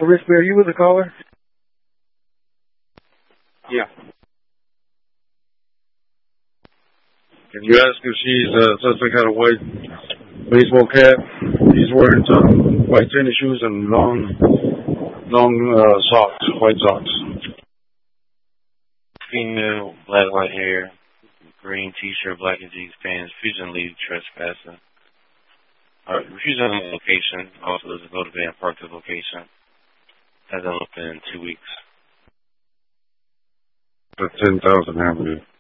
Rich Bear, you with the caller? Yeah. Can you ask if she's suspect had a white baseball cap? He's wearing white tennis shoes and long socks, white socks. Female, black, white hair, green t-shirt, black and jeans pants, refusing to leave, trespassing. Refusing on the location, also doesn't go to Van Park to the location. Hasn't looked in 2 weeks. The 10,000 avenue.